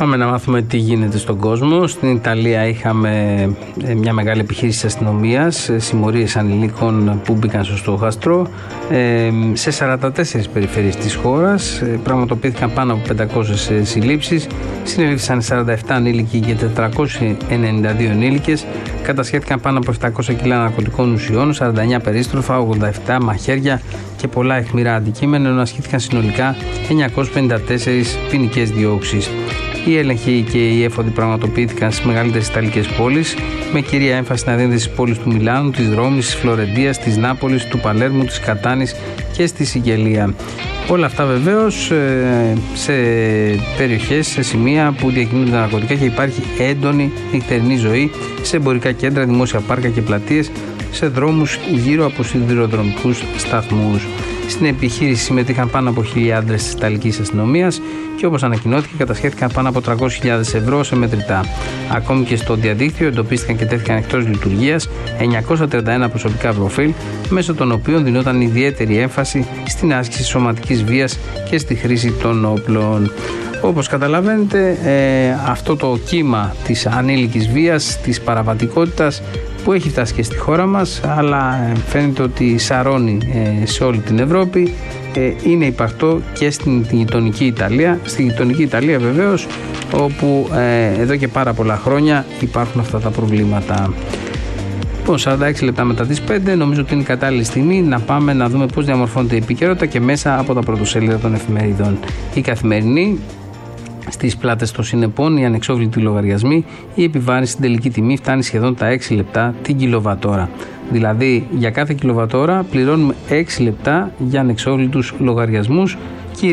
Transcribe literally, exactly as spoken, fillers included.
Πάμε να μάθουμε τι γίνεται στον κόσμο. Στην Ιταλία είχαμε μια μεγάλη επιχείρηση της αστυνομίας, συμμορίες ανηλίκων που μπήκαν στο στόχαστρο. Σε σαράντα τέσσερις περιφέρειες της χώρας πραγματοποιήθηκαν πάνω από πεντακόσιες συλλήψεις. Συνελήφθησαν σαράντα επτά ανήλικοι και τετρακόσιοι ενενήντα δύο ενήλικες. Κατασχέθηκαν πάνω από επτακόσια κιλά ναρκωτικών ουσιών, σαράντα εννέα περίστροφα, ογδόντα επτά μαχαίρια και πολλά αιχμηρά αντικείμενα, ενώ ασκήθηκαν συνολικά εννιακόσιες πενήντα τέσσερις ποινικές διώξεις. Οι έλεγχοι και οι έφοδοι πραγματοποιήθηκαν στις μεγαλύτερες ιταλικές πόλεις, με κυρία έμφαση να δίνεται στις πόλεις του Μιλάνου, της Ρώμης, της Φλωρεντίας, της Νάπολης, του Παλέρμου, της Κατάνης και στη Σικελία. Όλα αυτά βεβαίως σε περιοχές, σε σημεία που διακινούνται τα ναρκωτικά και υπάρχει έντονη νυχτερινή ζωή, σε εμπορικά κέντρα, δημόσια πάρκα και πλατείες, σε δρόμους γύρω από σιδηροδρομικούς σταθμούς. Στην επιχείρηση συμμετείχαν πάνω από χίλια άντρες της Ιταλικής αστυνομίας και όπως ανακοινώθηκε κατασχέθηκαν πάνω από τριακόσιες χιλιάδες ευρώ σε μετρητά. Ακόμη και στο διαδίκτυο εντοπίστηκαν και τέθηκαν εκτός λειτουργίας εννιακόσια τριάντα ένα προσωπικά προφίλ, μέσω των οποίων δινόταν ιδιαίτερη έμφαση στην άσκηση σωματικής βίας και στη χρήση των όπλων. Όπως καταλαβαίνετε, ε, αυτό το κύμα της ανήλικης βίας, της παραβατικότητας που έχει φτάσει και στη χώρα μας, αλλά φαίνεται ότι σαρώνει ε, σε όλη την Ευρώπη, ε, είναι υπαρκτό και στην γειτονική Ιταλία. Στη γειτονική Ιταλία βεβαίως, όπου ε, εδώ και πάρα πολλά χρόνια υπάρχουν αυτά τα προβλήματα. Λοιπόν, σαράντα έξι λεπτά μετά τις πέντε, νομίζω ότι είναι η κατάλληλη στιγμή να πάμε να δούμε πώς διαμορφώνεται η επικαιρότητα και μέσα από τα πρωτοσέλιδα των εφημερίδων. Η Καθημερινή. Στις πλάτες των συνεπών, οι ανεξόβλητοι λογαριασμοί, η επιβάρυνση στην τελική τιμή φτάνει σχεδόν τα έξι λεπτά την κιλοβατόρα. Δηλαδή, για κάθε κιλοβατόρα πληρώνουμε έξι λεπτά για ανεξόβλητους λογαριασμούς